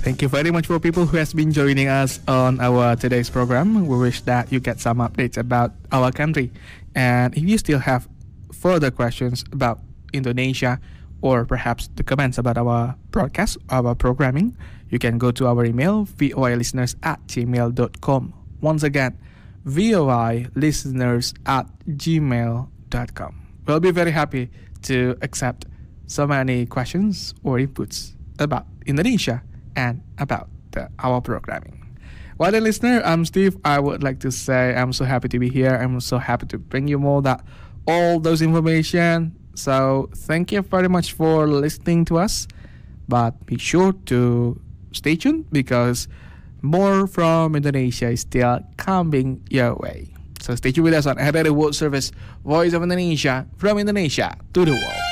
Thank you very much for people who has been joining us on our today's program. We wish that you get some updates about our country. And if you still have further questions about Indonesia or perhaps the comments about our broadcast, our programming, you can go to our email voilisteners@gmail.com. Once again, voilisteners@gmail.com. We'll be very happy to accept so many questions or inputs about Indonesia and about our programming. Well then, listener, I'm Steve. I would like to say I'm so happy to be here. I'm so happy to bring you all those information. So thank you very much for listening to us. But be sure to stay tuned because more from Indonesia is still coming your way. So stay tuned with us on RRI World Service, Voice of Indonesia, from Indonesia to the world.